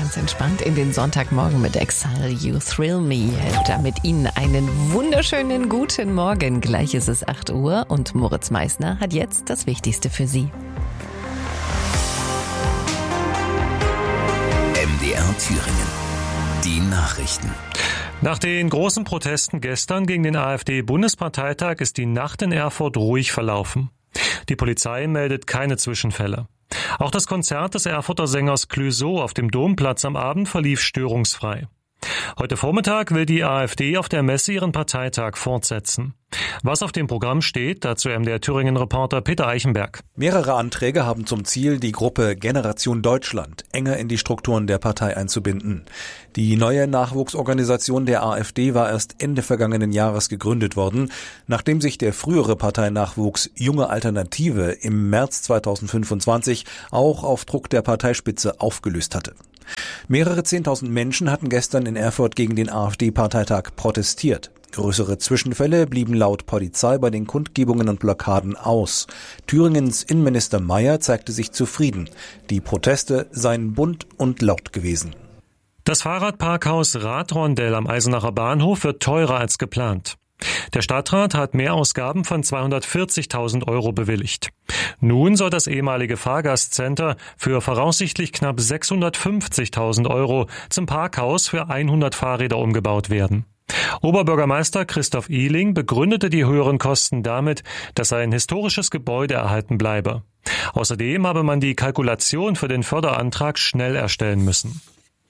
ganz entspannt in den Sonntagmorgen mit Exile You Thrill Me. Damit Ihnen einen wunderschönen guten Morgen. Gleich ist es 8 Uhr und Moritz Meissner hat jetzt das Wichtigste für Sie. MDR Thüringen. Die Nachrichten. Nach den großen Protesten gestern gegen den AfD-Bundesparteitag ist die Nacht in Erfurt ruhig verlaufen. Die Polizei meldet keine Zwischenfälle. Auch das Konzert des Erfurter Sängers Clouseau auf dem Domplatz am Abend verlief störungsfrei. Heute Vormittag will die AfD auf der Messe ihren Parteitag fortsetzen. Was auf dem Programm steht, dazu MDR Thüringen-Reporter Peter Eichenberg. Mehrere Anträge haben zum Ziel, die Gruppe Generation Deutschland enger in die Strukturen der Partei einzubinden. Die neue Nachwuchsorganisation der AfD war erst Ende vergangenen Jahres gegründet worden, nachdem sich der frühere Parteinachwuchs Junge Alternative im März 2025 auch auf Druck der Parteispitze aufgelöst hatte. Mehrere 10.000 Menschen hatten gestern in Erfurt gegen den AfD-Parteitag protestiert. Größere Zwischenfälle blieben laut Polizei bei den Kundgebungen und Blockaden aus. Thüringens Innenminister Mayer zeigte sich zufrieden. Die Proteste seien bunt und laut gewesen. Das Fahrradparkhaus Radrondell am Eisenacher Bahnhof wird teurer als geplant. Der Stadtrat hat Mehrausgaben von 240.000 € bewilligt. Nun soll das ehemalige Fahrgastcenter für voraussichtlich knapp 650.000 € zum Parkhaus für 100 Fahrräder umgebaut werden. Oberbürgermeister Christoph Ihling begründete die höheren Kosten damit, dass ein historisches Gebäude erhalten bleibe. Außerdem habe man die Kalkulation für den Förderantrag schnell erstellen müssen.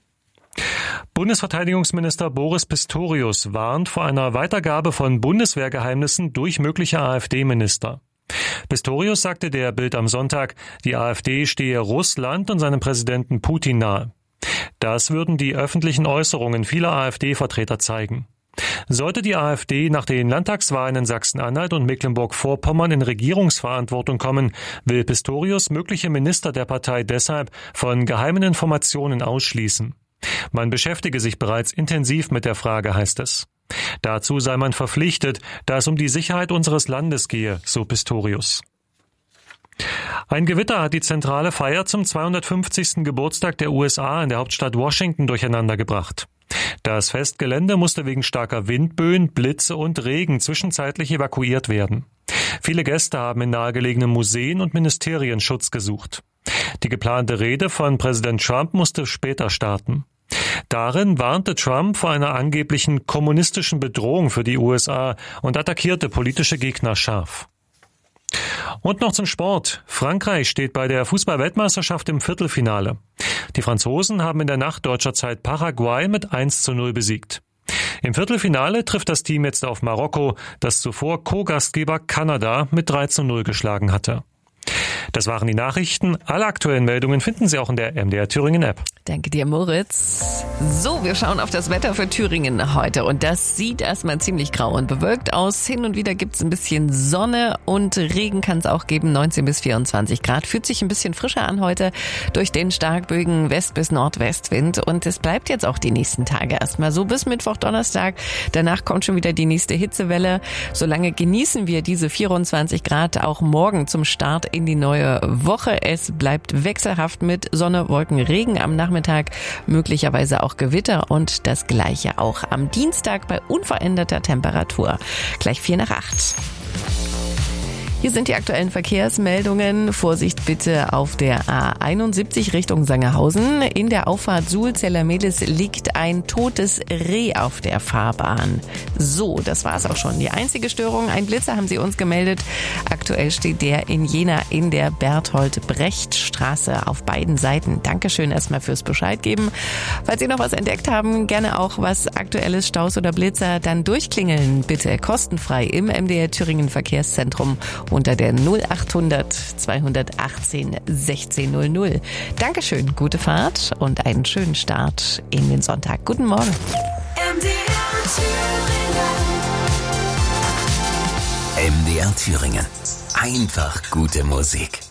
Bundesverteidigungsminister Boris Pistorius warnt vor einer Weitergabe von Bundeswehrgeheimnissen durch mögliche AfD-Minister. Pistorius sagte der Bild am Sonntag, die AfD stehe Russland und seinem Präsidenten Putin nahe. Das würden die öffentlichen Äußerungen vieler AfD-Vertreter zeigen. Sollte die AfD nach den Landtagswahlen in Sachsen-Anhalt und Mecklenburg-Vorpommern in Regierungsverantwortung kommen, will Pistorius mögliche Minister der Partei deshalb von geheimen Informationen ausschließen. Man beschäftige sich bereits intensiv mit der Frage, heißt es. Dazu sei man verpflichtet, da es um die Sicherheit unseres Landes gehe, so Pistorius. Ein Gewitter hat die zentrale Feier zum 250. Geburtstag der USA in der Hauptstadt Washington durcheinandergebracht. Das Festgelände musste wegen starker Windböen, Blitze und Regen zwischenzeitlich evakuiert werden. Viele Gäste haben in nahegelegenen Museen und Ministerien Schutz gesucht. Die geplante Rede von Präsident Trump musste später starten. Darin warnte Trump vor einer angeblichen kommunistischen Bedrohung für die USA und attackierte politische Gegner scharf. Und noch zum Sport. Frankreich steht bei der Fußball-Weltmeisterschaft im Viertelfinale. Die Franzosen haben in der Nacht deutscher Zeit Paraguay mit 1:0 besiegt. Im Viertelfinale trifft das Team jetzt auf Marokko, das zuvor Co-Gastgeber Kanada mit 3:0 geschlagen hatte. Das waren die Nachrichten. Alle aktuellen Meldungen finden Sie auch in der MDR Thüringen App. Danke dir, Moritz. So, wir schauen auf das Wetter für Thüringen heute und das sieht erstmal ziemlich grau und bewölkt aus. Hin und wieder gibt es ein bisschen Sonne und Regen kann es auch geben, 19 bis 24 Grad. Fühlt sich ein bisschen frischer an heute durch den starkböigen West- bis Nordwestwind und es bleibt jetzt auch die nächsten Tage erstmal so bis Mittwoch, Donnerstag. Danach kommt schon wieder die nächste Hitzewelle. Solange genießen wir diese 24 Grad auch morgen zum Start in die neue Woche. Es bleibt wechselhaft mit Sonne, Wolken, Regen am Nachmittag, möglicherweise auch Gewitter und das Gleiche auch am Dienstag bei unveränderter Temperatur. Gleich 7:45. Hier sind die aktuellen Verkehrsmeldungen. Vorsicht bitte auf der A71 Richtung Sangerhausen. In der Auffahrt Suhl-Zellermehlis liegt ein totes Reh auf der Fahrbahn. So, das war's auch schon. Die einzige Störung, ein Blitzer haben Sie uns gemeldet. Aktuell steht der in Jena in der Berthold-Brecht-Straße auf beiden Seiten. Dankeschön erstmal fürs Bescheid geben. Falls Sie noch was entdeckt haben, gerne auch was Aktuelles, Staus oder Blitzer, dann durchklingeln bitte kostenfrei im MDR Thüringen Verkehrszentrum unter der 0800 218 1600. Dankeschön, gute Fahrt und einen schönen Start in den Sonntag. Guten Morgen. MDR Thüringen. Einfach gute Musik.